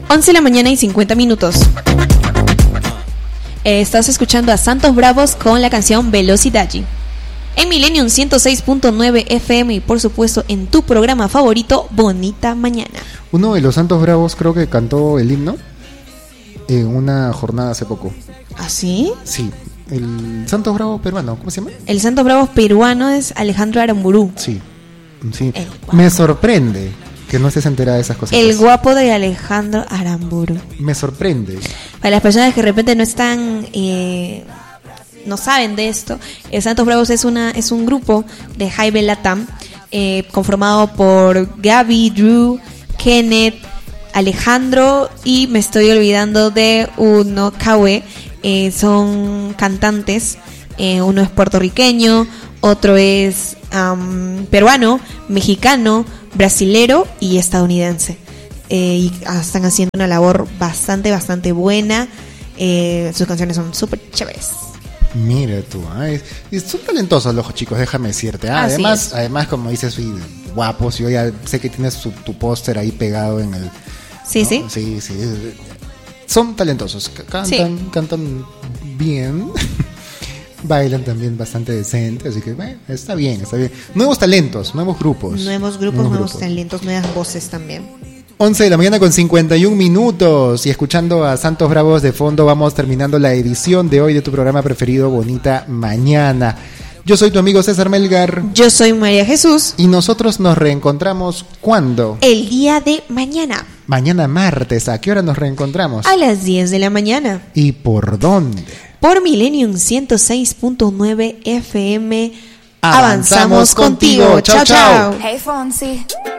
11 de la mañana y 50 minutos. Estás escuchando a Santos Bravos con la canción Velocidade. En Millennium 106.9 FM y por supuesto en tu programa favorito, Bonita Mañana. Uno de los Santos Bravos creo que cantó el himno en una jornada hace poco. ¿Ah, sí? Sí, el Santos Bravo peruano, ¿cómo se llama? El Santos Bravos peruano es Alejandro Aramburu. Sí, sí. Me sorprende que no estés enterada de esas cosas. El guapo de Alejandro Aramburu. Me sorprende. Para las personas que de repente no están... no saben de esto, Santos Bravos es un grupo de Hybe Latam conformado por Gaby, Drew, Kenneth, Alejandro y me estoy olvidando de uno, Kawe. Son cantantes, uno es puertorriqueño, otro es peruano, mexicano, brasilero y estadounidense. Y están haciendo una labor bastante buena. Sus canciones son súper chéveres. Mira tú, son talentosos los chicos, déjame decirte. Además, como dices, soy guapos. Yo ya sé que tienes tu póster ahí pegado en el... Sí, ¿no? Sí. Son talentosos, cantan bien, bailan también bastante decente, así que bueno, está bien. Nuevos talentos, nuevos grupos, nuevos talentos, nuevas voces también. 11 de la mañana con 51 minutos y escuchando a Santos Bravos de fondo vamos terminando la edición de hoy de tu programa preferido, Bonita Mañana. Yo soy tu amigo César Melgar. Yo soy María Jesús. Y nosotros nos reencontramos ¿cuándo? El día de mañana. Mañana martes. ¿A qué hora nos reencontramos? A las 10 de la mañana. ¿Y por dónde? Por Millennium 106.9 FM. Avanzamos contigo. Chao, chao. Hey, Fonsi.